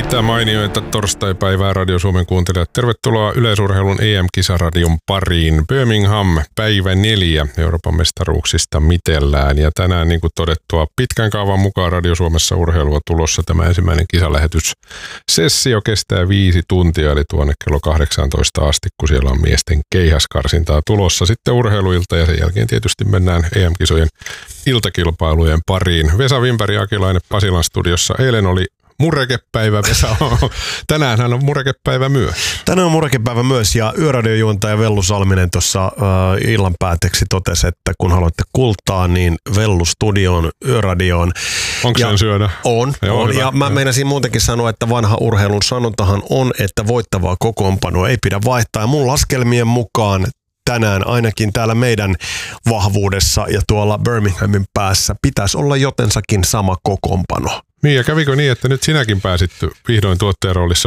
Mitä mainioita torstaipäivää Radio Suomen kuuntelijat. Tervetuloa Yleisurheilun EM-kisaradion pariin. Birmingham, päivä 4 Euroopan mestaruuksista mitellään. Ja tänään, niin kuin todettua, pitkän kaavan mukaan Radio Suomessa urheilua tulossa. Tämä ensimmäinen kisalähetyssessio kestää 5 tuntia, eli tuonne kello 18 asti, kun siellä on miesten keihäskarsintaa tulossa. Sitten urheiluilta ja sen jälkeen tietysti mennään EM-kisojen iltakilpailujen pariin. Vesa Wimberg ja Akilainen Pasilan studiossa. Eilen oli murekepäivä, Vesa. Tänäänhän on murekepäivä myös. Tänään on murekepäivä myös, ja yöradiojuontaja Vellu Salminen tuossa illan päätteeksi totesi, että kun haluatte kultaa, niin Vellu studioon, yöradioon. Onko sen syödä? On. Ja mä meinasin muutenkin sanoa, että vanha urheilun sanontahan on, että voittavaa kokoonpanoa ei pidä vaihtaa. Ja mun laskelmien mukaan tänään ainakin täällä meidän vahvuudessa ja tuolla Birminghamin päässä pitäisi olla jotensakin sama kokoonpano. Niin, ja kävikö niin, että nyt sinäkin pääsit vihdoin tuottajan roolissa